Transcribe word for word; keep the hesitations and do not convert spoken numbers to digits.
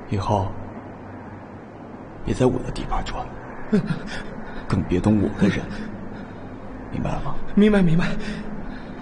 以后别在我的地盘转，更别动我的人，明白了吗？ 明白明白。